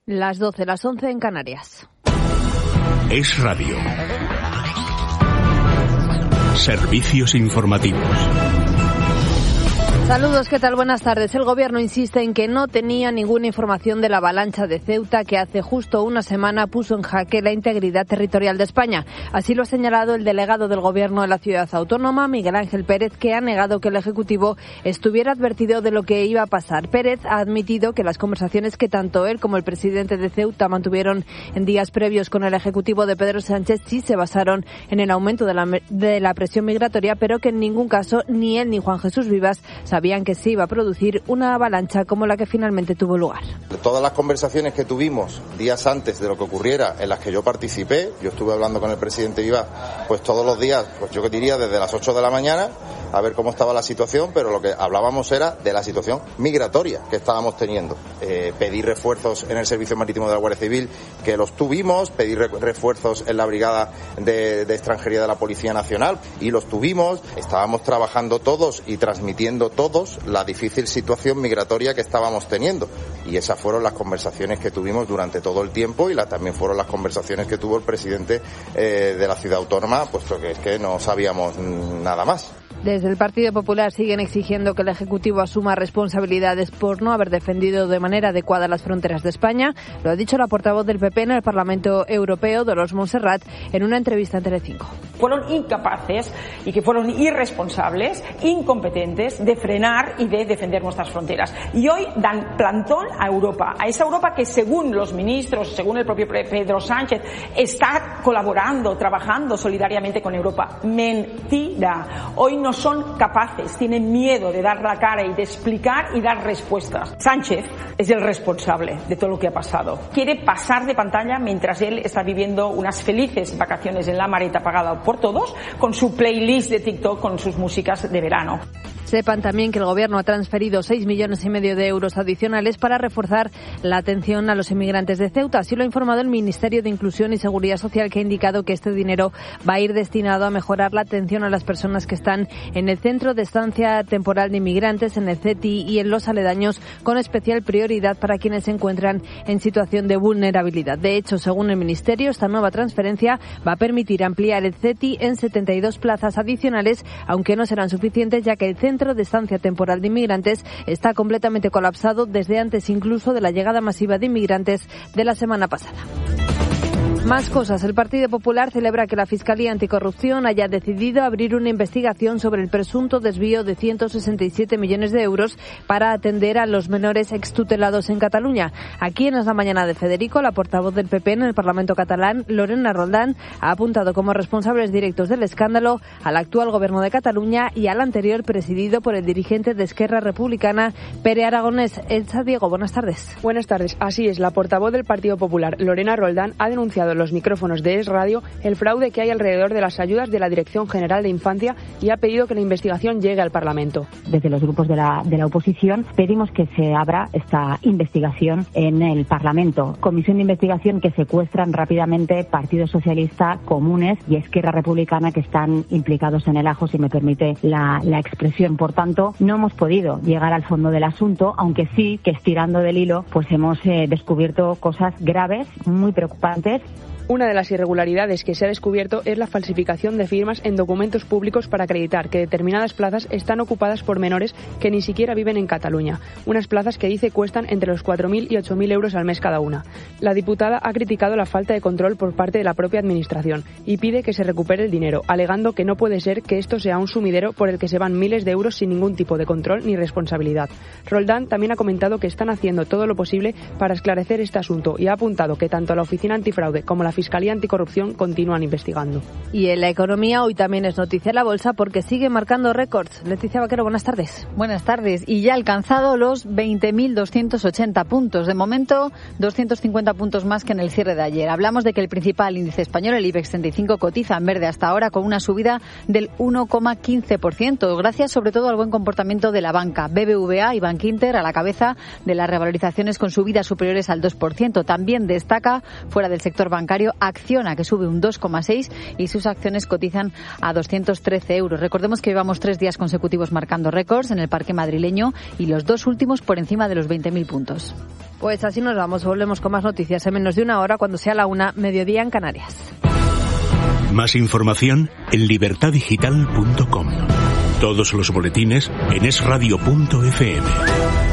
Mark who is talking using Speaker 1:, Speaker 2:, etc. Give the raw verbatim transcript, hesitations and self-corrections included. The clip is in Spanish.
Speaker 1: Las doce, las once en Canarias.
Speaker 2: Es Radio. Servicios informativos.
Speaker 1: Saludos, ¿qué tal? Buenas tardes. El Gobierno insiste en que no tenía ninguna información de la avalancha de Ceuta que hace justo una semana puso en jaque la integridad territorial de España. Así lo ha señalado el delegado del Gobierno de la ciudad autónoma, Miguel Ángel Pérez, que ha negado que el Ejecutivo estuviera advertido de lo que iba a pasar. Pérez ha admitido que las conversaciones que tanto él como el presidente de Ceuta mantuvieron en días previos con el Ejecutivo de Pedro Sánchez sí se basaron en el aumento de la, de la presión migratoria, pero que en ningún caso ni él ni Juan Jesús Vivas sabían que se iba a producir una avalancha como la que finalmente tuvo lugar.
Speaker 3: Todas las conversaciones que tuvimos días antes de lo que ocurriera, en las que yo participé, yo estuve hablando con el presidente Vivas, pues todos los días, pues yo que diría desde las ocho de la mañana, a ver cómo estaba la situación, pero lo que hablábamos era de la situación migratoria que estábamos teniendo. Eh, pedir refuerzos en el Servicio Marítimo de la Guardia Civil, que los tuvimos, pedir refuerzos en la Brigada de, de Extranjería de la Policía Nacional, y los tuvimos. Estábamos trabajando todos y transmitiendo todos la difícil situación migratoria que estábamos teniendo, y esas fueron las conversaciones que tuvimos durante todo el tiempo, y la, también fueron las conversaciones que tuvo el presidente eh, de la ciudad autónoma, puesto que es que no sabíamos nada más.
Speaker 1: Desde el Partido Popular siguen exigiendo que el Ejecutivo asuma responsabilidades por no haber defendido de manera adecuada las fronteras de España. Lo ha dicho la portavoz del P P en el Parlamento Europeo, Dolors Montserrat, en una entrevista en Telecinco.
Speaker 4: Fueron incapaces y que fueron irresponsables, incompetentes de frenar y de defender nuestras fronteras. Y hoy dan plantón a Europa, a esa Europa que según los ministros, según el propio Pedro Sánchez, está colaborando, trabajando solidariamente con Europa. Mentira. Hoy no son capaces, tienen miedo de dar la cara y de explicar y dar respuestas. Sánchez es el responsable de todo lo que ha pasado. Quiere pasar de pantalla mientras él está viviendo unas felices vacaciones en la Mareta pagada por todos, con su playlist de TikTok, con sus músicas de verano.
Speaker 1: Sepan también que el Gobierno ha transferido seis millones y medio de euros adicionales para reforzar la atención a los inmigrantes de Ceuta. Así lo ha informado el Ministerio de Inclusión y Seguridad Social, que ha indicado que este dinero va a ir destinado a mejorar la atención a las personas que están en el Centro de Estancia Temporal de Inmigrantes, en el C E T I y en los aledaños, con especial prioridad para quienes se encuentran en situación de vulnerabilidad. De hecho, según el Ministerio, esta nueva transferencia va a permitir ampliar el C E T I en setenta y dos plazas adicionales, aunque no serán suficientes, ya que el Centro de Estancia Temporal de Inmigrantes está completamente colapsado desde antes incluso de la llegada masiva de inmigrantes de la semana pasada. Más cosas. El Partido Popular celebra que la Fiscalía Anticorrupción haya decidido abrir una investigación sobre el presunto desvío de ciento sesenta y siete millones de euros para atender a los menores extutelados en Cataluña. Aquí en Es la Mañana de Federico, la portavoz del P P en el Parlamento catalán, Lorena Roldán, ha apuntado como responsables directos del escándalo al actual Gobierno de Cataluña y al anterior, presidido por el dirigente de Esquerra Republicana, Pere Aragonés. Elsa Diego, buenas tardes.
Speaker 5: Buenas tardes. Así es, la portavoz del Partido Popular, Lorena Roldán, ha denunciado los micrófonos de Es Radio el fraude que hay alrededor de las ayudas de la Dirección General de Infancia y ha pedido que la investigación llegue al Parlamento.
Speaker 6: Desde los grupos de la, de la oposición pedimos que se abra esta investigación en el Parlamento. Comisión de investigación que secuestran rápidamente Partido Socialista, Comunes y Esquerra Republicana, que están implicados en el ajo, si me permite la, la expresión. Por tanto, no hemos podido llegar al fondo del asunto, aunque sí que estirando del hilo pues hemos eh, descubierto cosas graves, muy preocupantes.
Speaker 5: Una de las irregularidades que se ha descubierto es la falsificación de firmas en documentos públicos para acreditar que determinadas plazas están ocupadas por menores que ni siquiera viven en Cataluña. Unas plazas que dice cuestan entre los cuatro mil y ocho mil euros al mes cada una. La diputada ha criticado la falta de control por parte de la propia Administración y pide que se recupere el dinero, alegando que no puede ser que esto sea un sumidero por el que se van miles de euros sin ningún tipo de control ni responsabilidad. Roldán también ha comentado que están haciendo todo lo posible para esclarecer este asunto y ha apuntado que tanto la Oficina Antifraude como la Fiscalía Anticorrupción continúan investigando.
Speaker 1: Y en la economía hoy también es noticia la bolsa porque sigue marcando récords. Leticia Vaquero, buenas tardes.
Speaker 7: Buenas tardes. Y ya ha alcanzado los veinte mil doscientos ochenta puntos. De momento, doscientos cincuenta puntos más que en el cierre de ayer. Hablamos de que el principal índice español, el IBEX treinta y cinco, cotiza en verde hasta ahora con una subida del uno coma quince por ciento, gracias sobre todo al buen comportamiento de la banca. B B V A y Bankinter a la cabeza de las revalorizaciones con subidas superiores al dos por ciento. También destaca, fuera del sector bancario, bancario Acciona, que sube un dos coma seis y sus acciones cotizan a doscientos trece euros. Recordemos que llevamos tres días consecutivos marcando récords en el parque madrileño y los dos últimos por encima de los veinte mil puntos.
Speaker 1: Pues así nos vamos, volvemos con más noticias en menos de una hora cuando sea la una, mediodía en Canarias.
Speaker 2: Más información en libertad digital punto com. Todos los boletines en es radio punto efe eme.